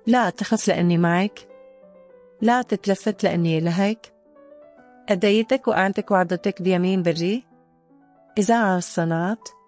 لا تخف لأني معك، لا تتلفت لأني لهيك، أديتك وأعنتك وعضتك بيمين بري. إذاعة الصناعات.